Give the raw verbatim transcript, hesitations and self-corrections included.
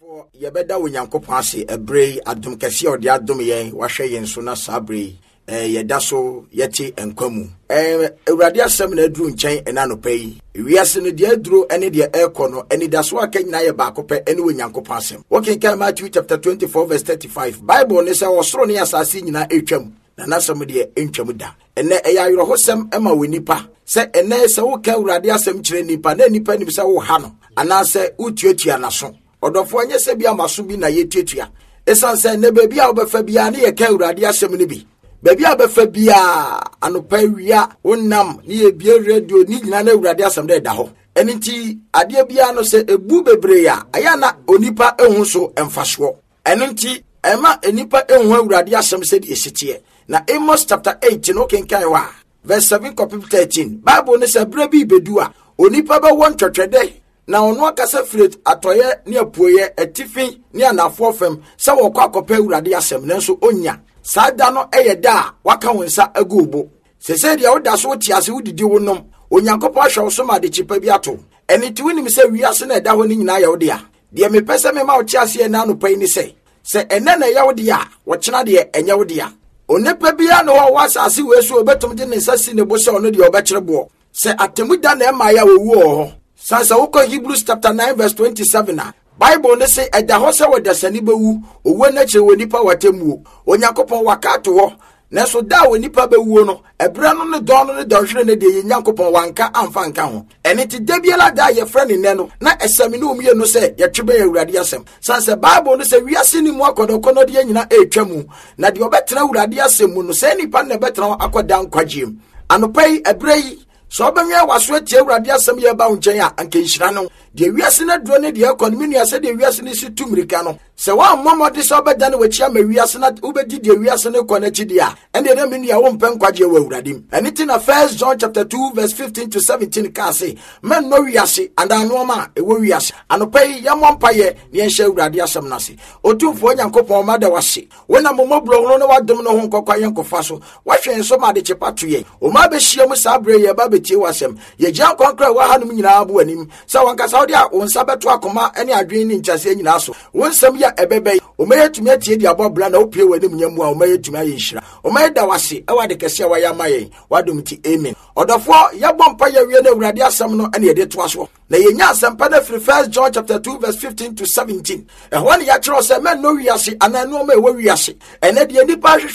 For Yabeda Winyankopasi, a bray, Adum Cassia or the Adumian, Washayan Suna Sabri, Yadaso, Yeti, and Komu. A radia seminar drew in chain and anopay. We are sending the drew any dear air corner, any that's what can Naya Bacope, any Winyankopasim. Walking Cal Matthew chapter twenty-four, verse thirty-five. Bible is our strong as I seen in our H.M. Nana somebody in Chamuda. And there a Hosam Emma Winipa. Say, and there is a woka radia sem nipa, ne nipa nimsa wo hano. And I say, Utiotia nason. Odofo anya se bia maso bi na yetuatua esan se ne ba bia obefa bia ne ye ka urade asem ne bi ba bia obefa bia anopa wia wonnam ne ye bia radio ni nyina na urade asem da da ho eniti ade bia no se ebu bebre ya aya na onipa ehun so emfaso eniti ema enipa ehun urade asem se di esitie na Amos chapter eight no kenkan wa verse seven to thirteen Bible ne se bre bi bedu a onipa ba won twetwede na ono akasa firet atoye ne apoye atifi ne anafo fam se wo kwa kopa urade asem nanso onya sada no eyeda waka wonsa agubo sese dia woda so tiase wodidi wonom onyankopɔ ahwe so ma de chipa bi ato eni ti wonim se wiase na eda ho ni nyina ya wode a de me pese me ma wo tiase na no pai ni se se ene na ya wode a wo kyena de enya wode a onepa bia no wo wasase we so obetum de ne sasi ne bo se ono de obekyerebo se atemuda na ema ya wo wo Sansa woko Hebrews chapter nine verse twenty-seven na Bible ne say eda ho se wodasani bewu owo na kire wonipa watemuo Onyankopon wakato ho na so da wonipa bewu no ebre no ne don no ne donhwere ne de Nyankopon wanka amfa nka ho ene ti debiela da ye frɛ ne no na esami no umie no se ye twebe ye urade asem sansa Bible ne say wiase ni mu akodokono de nyina etwamu na de obetena urade asem mu no se nipa ne betena akoda nkwagiem anopai ebre so benye waso tie urade asem ye ba unchen a anke nhira no de wiase na dro ne de economy no ase de wiase ne si tumrika no se wa momode so beda ne wachia ma wiase na ubedi de wiase ne konachi dia ende de mini ya wo mpen kwaje wa uradim anything na First John chapter two verse fifteen to seventeen ka say men no wiase and anoma e wo wiase anopai ya mompaye ne enhya urade asem na se otumfo Nyankopon ma da wase wona momobro no ne wadom no ho nkokwa yenkofa so wahwe enso ma de chepatoye o ma be hia mu sabre ye ba betie wasem ye gyan konkra wa hanum nyina abo anim sa wanka saudi a wonsa beto akoma ene adwen ni nchase nyina so wonsam ya ebebe o ma yetumi atie di abobla na opie wanim nyamu a o ma yetumi aye nhira o ma da wase e wa de kese wa ya mayen wadom ti amen odofo ya bompa ya wie na urade asem no ene ye de to aso na ye nya asem pa na free First John chapter two verse fifteen to seventeen e ho ne ya kiro se men no wiase ananu ma e wo wiase ene de nipa